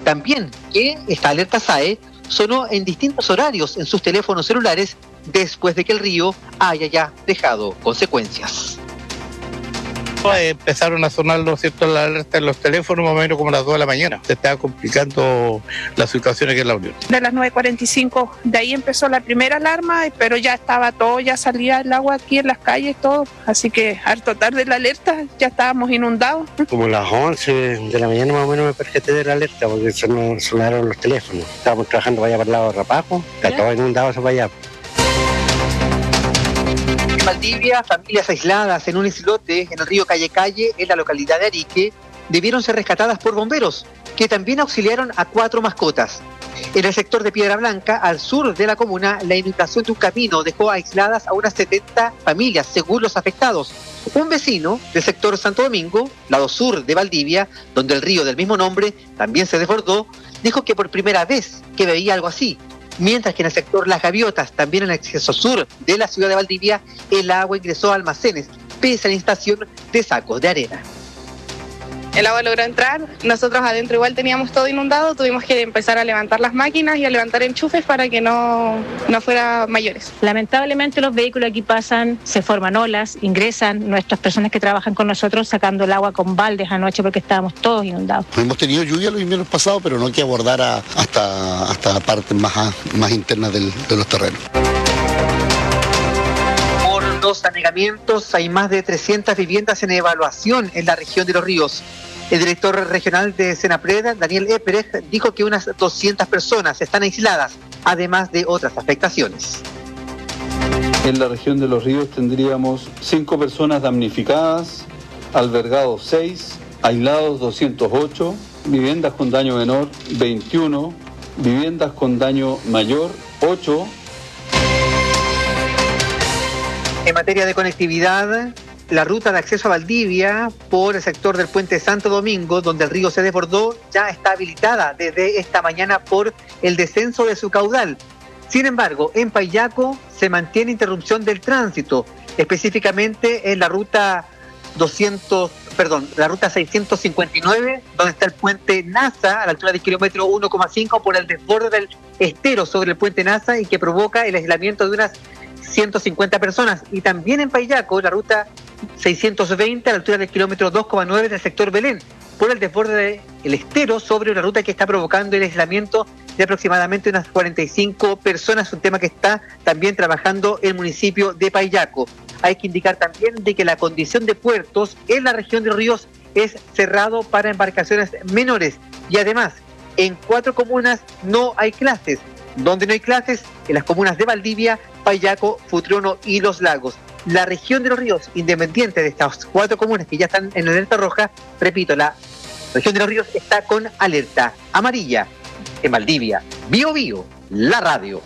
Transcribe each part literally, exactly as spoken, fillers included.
También que esta alerta S A E sonó en distintos horarios en sus teléfonos celulares después de que el río haya ya dejado consecuencias. Empezaron a sonar, ¿no es cierto?, la alerta en los teléfonos más o menos como a las dos de la mañana. Se estaba complicando la situación aquí en la Unión. De las nueve cuarenta y cinco, de ahí empezó la primera alarma, pero ya estaba todo, ya salía el agua aquí en las calles, todo. Así que al total de la alerta ya estábamos inundados. Como a las once de la mañana más o menos me percaté de la alerta porque son, sonaron los teléfonos. Estábamos trabajando para allá para el lado de Rapajo, está todo inundado eso para allá. En Valdivia, familias aisladas en un islote en el río Calle Calle, en la localidad de Arique, debieron ser rescatadas por bomberos, que también auxiliaron a cuatro mascotas. En el sector de Piedra Blanca, al sur de la comuna, la inundación de un camino dejó aisladas a unas setenta familias, según los afectados. Un vecino del sector Santo Domingo, lado sur de Valdivia, donde el río del mismo nombre también se desbordó, dijo que por primera vez que veía algo así. Mientras que en el sector Las Gaviotas, también en el acceso sur de la ciudad de Valdivia, el agua ingresó a almacenes, pese a la instalación de sacos de arena. El agua logró entrar, nosotros adentro igual teníamos todo inundado, tuvimos que empezar a levantar las máquinas y a levantar enchufes para que no, no fuera mayores. Lamentablemente los vehículos aquí pasan, se forman olas, ingresan nuestras personas que trabajan con nosotros sacando el agua con baldes anoche porque estábamos todos inundados. Hemos tenido lluvia los inviernos pasados, pero no que abordar a, hasta, hasta partes más, más internas del, de los terrenos. Por los anegamientos hay más de trescientas viviendas en evaluación en la región de Los Ríos. El director regional de Senapred, Daniel Éperez, dijo que unas doscientas personas están aisladas, además de otras afectaciones. En la región de Los Ríos tendríamos cinco personas damnificadas, albergados seis, aislados doscientos ocho, viviendas con daño menor veintiuno, viviendas con daño mayor ocho. En materia de conectividad, la ruta de acceso a Valdivia por el sector del puente Santo Domingo, donde el río se desbordó, ya está habilitada desde esta mañana por el descenso de su caudal. Sin embargo, en Paillaco se mantiene interrupción del tránsito, específicamente en la ruta doscientos, perdón, la ruta seiscientos cincuenta y nueve, donde está el puente Nasa, a la altura del kilómetro uno coma cinco, por el desborde del estero sobre el puente Nasa y que provoca el aislamiento de unas ciento cincuenta personas. Y también en Paillaco, la ruta seiscientos veinte, a la altura del kilómetro dos coma nueve del sector Belén, por el desborde del estero sobre una ruta que está provocando el aislamiento de aproximadamente unas cuarenta y cinco personas, un tema que está también trabajando el municipio de Paillaco. Hay que indicar también de que la condición de puertos en la región de Ríos es cerrado para embarcaciones menores y además en cuatro comunas no hay clases. Donde no hay clases, en las comunas de Valdivia, Paillaco, Futrono y Los Lagos. La región de Los Ríos, independiente de estas cuatro comunas que ya están en alerta roja, repito, la región de Los Ríos está con alerta amarilla. En Valdivia, Bio Bio, la radio.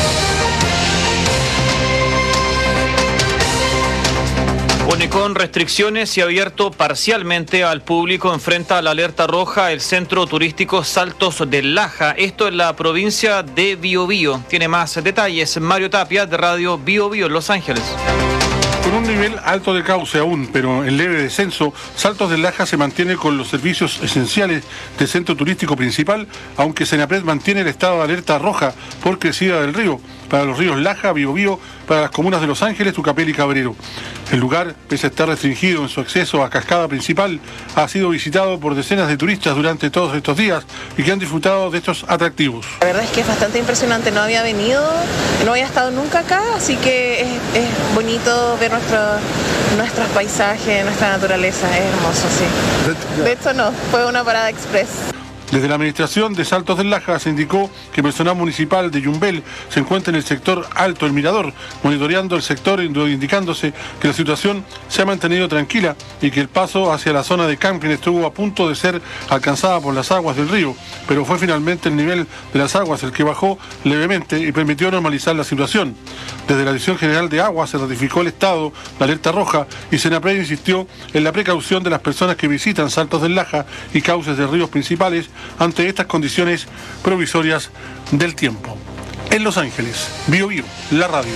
Pone con restricciones y abierto parcialmente al público, enfrenta a la alerta roja el centro turístico Saltos del Laja, esto en la provincia de Biobío. Tiene más detalles Mario Tapia de Radio Biobío en Los Ángeles. Con un nivel alto de cauce aún, pero en leve descenso, Saltos del Laja se mantiene con los servicios esenciales del centro turístico principal, aunque Senapred mantiene el estado de alerta roja por crecida del río, para los ríos Laja, Biobío, para las comunas de Los Ángeles, Tucapel y Cabrero. El lugar, pese a estar restringido en su acceso a Cascada Principal, ha sido visitado por decenas de turistas durante todos estos días y que han disfrutado de estos atractivos. La verdad es que es bastante impresionante, no había venido, no había estado nunca acá, así que es, es bonito ver nuestro, nuestros paisajes, nuestra naturaleza, es hermoso, sí. De hecho no, fue una parada express. Desde la administración de Saltos del Laja se indicó que personal municipal de Yumbel se encuentra en el sector Alto El Mirador, monitoreando el sector, indicándose que la situación se ha mantenido tranquila y que el paso hacia la zona de camping estuvo a punto de ser alcanzada por las aguas del río, pero fue finalmente el nivel de las aguas el que bajó levemente y permitió normalizar la situación. Desde la Dirección General de Aguas se ratificó el estado de alerta roja y Senapred insistió en la precaución de las personas que visitan Saltos del Laja y cauces de ríos principales ante estas condiciones provisorias del tiempo. En Los Ángeles, Bio Bio, la radio.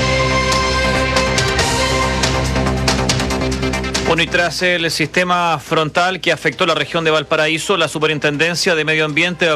Bueno, y tras el sistema frontal que afectó la región de Valparaíso, la Superintendencia de Medio Ambiente